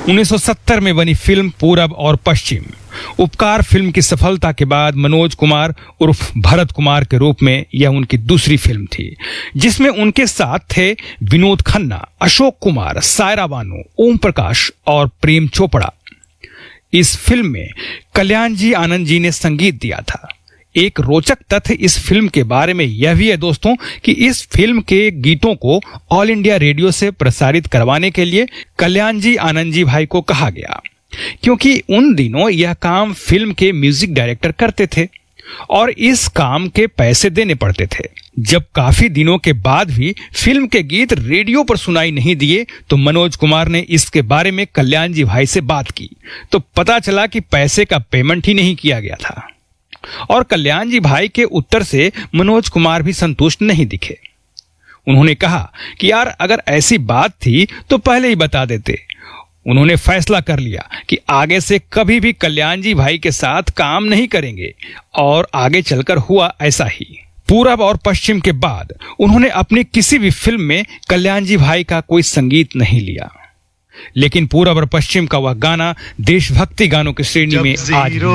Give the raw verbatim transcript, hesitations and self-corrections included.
उन्नीस सौ सत्तर में बनी फिल्म पूरब और पश्चिम उपकार फिल्म की सफलता के बाद मनोज कुमार उर्फ भरत कुमार के रूप में यह उनकी दूसरी फिल्म थी, जिसमें उनके साथ थे विनोद खन्ना, अशोक कुमार, सायरा बानू, ओम प्रकाश और प्रेम चोपड़ा। इस फिल्म में कल्याण जी आनंद जी ने संगीत दिया था। एक रोचक तथ्य इस फिल्म के बारे में यह भी है दोस्तों कि इस फिल्म के गीतों को ऑल इंडिया रेडियो से प्रसारित करवाने के लिए कल्याण जी आनंद जी भाई को कहा गया, क्योंकि उन दिनों यह काम फिल्म के म्यूजिक डायरेक्टर करते थे और इस काम के पैसे देने पड़ते थे। जब काफी दिनों के बाद भी फिल्म के गीत रेडियो पर सुनाई नहीं दिए तो मनोज कुमार ने इसके बारे में कल्याण जी भाई से बात की तो पता चला कि पैसे का पेमेंट ही नहीं किया गया था। और कल्याण जी भाई के उत्तर से मनोज कुमार भी संतुष्ट नहीं दिखे। उन्होंने कहा कि यार अगर ऐसी बात थी तो पहले ही बता देते। उन्होंने फैसला कर लिया कि आगे से कभी भी कल्याण जी भाई के साथ काम नहीं करेंगे और आगे चलकर हुआ ऐसा ही। पूरब और पश्चिम के बाद उन्होंने अपनी किसी भी फिल्म में कल्याण जी भाई का कोई संगीत नहीं लिया, लेकिन पूरब और पश्चिम का वह गाना देशभक्ति गानों की श्रेणी में आज